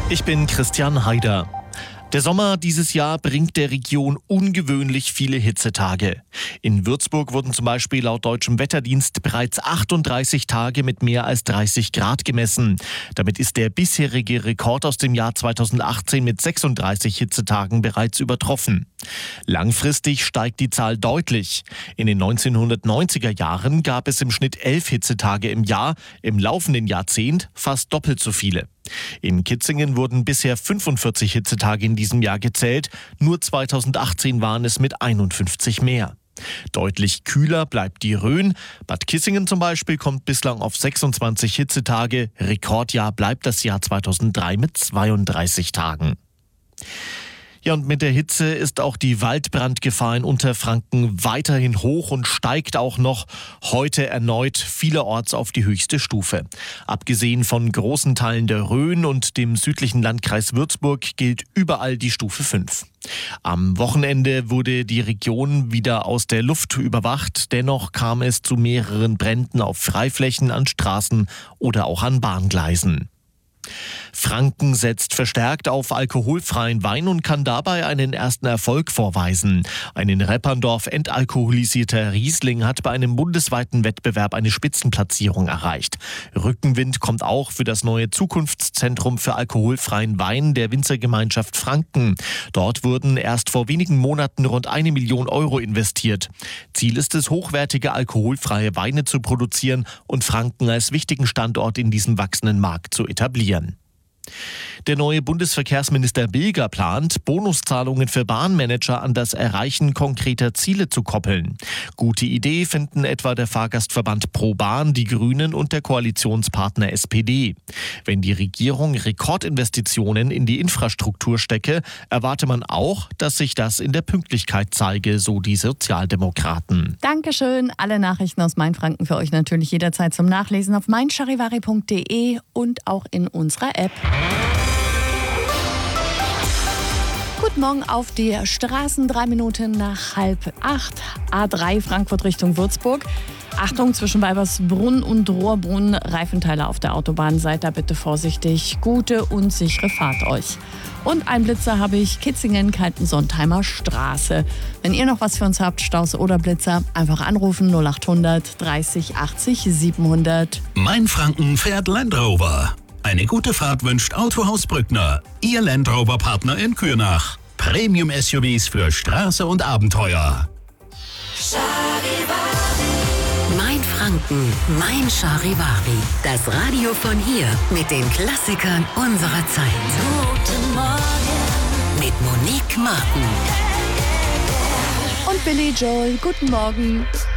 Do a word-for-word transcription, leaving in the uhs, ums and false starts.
Ich bin Christian Haider. Der Sommer dieses Jahr bringt der Region ungewöhnlich viele Hitzetage. In Würzburg wurden zum Beispiel laut deutschem Wetterdienst bereits achtunddreißig Tage mit mehr als dreißig Grad gemessen. Damit ist der bisherige Rekord aus dem Jahr zweitausendachtzehn mit sechsunddreißig Hitzetagen bereits übertroffen. Langfristig steigt die Zahl deutlich. In den neunzehnhundertneunziger Jahren gab es im Schnitt elf Hitzetage im Jahr, im laufenden Jahrzehnt fast doppelt so viele. In Kitzingen wurden bisher fünfundvierzig Hitzetage in diesem Jahr gezählt, nur zweitausendachtzehn waren es mit einundfünfzig mehr. Deutlich kühler bleibt die Rhön. Bad Kissingen zum Beispiel kommt bislang auf sechsundzwanzig Hitzetage. Rekordjahr bleibt das Jahr zweitausenddrei mit zweiunddreißig Tagen. Ja, und mit der Hitze ist auch die Waldbrandgefahr in Unterfranken weiterhin hoch und steigt auch noch heute erneut vielerorts auf die höchste Stufe. Abgesehen von großen Teilen der Rhön und dem südlichen Landkreis Würzburg gilt überall die Stufe fünf. Am Wochenende wurde die Region wieder aus der Luft überwacht. Dennoch kam es zu mehreren Bränden auf Freiflächen, an Straßen oder auch an Bahngleisen. Franken setzt verstärkt auf alkoholfreien Wein und kann dabei einen ersten Erfolg vorweisen. Ein in Repperndorf entalkoholisierter Riesling hat bei einem bundesweiten Wettbewerb eine Spitzenplatzierung erreicht. Rückenwind kommt auch für das neue Zukunftszentrum für alkoholfreien Wein der Winzergemeinschaft Franken. Dort wurden erst vor wenigen Monaten rund eine Million Euro investiert. Ziel ist es, hochwertige alkoholfreie Weine zu produzieren und Franken als wichtigen Standort in diesem wachsenden Markt zu etablieren. Der neue Bundesverkehrsminister Bilger plant, Bonuszahlungen für Bahnmanager an das Erreichen konkreter Ziele zu koppeln. Gute Idee finden etwa der Fahrgastverband ProBahn, die Grünen und der Koalitionspartner S P D. Wenn die Regierung Rekordinvestitionen in die Infrastruktur stecke, erwarte man auch, dass sich das in der Pünktlichkeit zeige, so die Sozialdemokraten. Dankeschön. Alle Nachrichten aus Mainfranken für euch natürlich jederzeit zum Nachlesen auf mein charivari punkt de und auch in unserer App. Guten Morgen auf die Straßen, drei Minuten nach halb acht. A drei Frankfurt Richtung Würzburg. Achtung, zwischen Weibersbrunn und Rohrbrunn, Reifenteile auf der Autobahn. Seid da bitte vorsichtig. Gute und sichere Fahrt euch. Und ein Blitzer habe ich, Kitzingen, Kaltensontheimer Straße. Wenn ihr noch was für uns habt, Staus oder Blitzer, einfach anrufen null achthundert dreißig achtzig siebenhundert. Mainfranken fährt Land Rover. Eine gute Fahrt wünscht Autohaus Brückner, Ihr Land Rover Partner in Kürnach. Premium-S U Vs für Straße und Abenteuer. Mainfranken, mein Charivari. Das Radio von hier mit den Klassikern unserer Zeit. Guten Morgen mit Monique Martin Und Billy Joel, guten Morgen.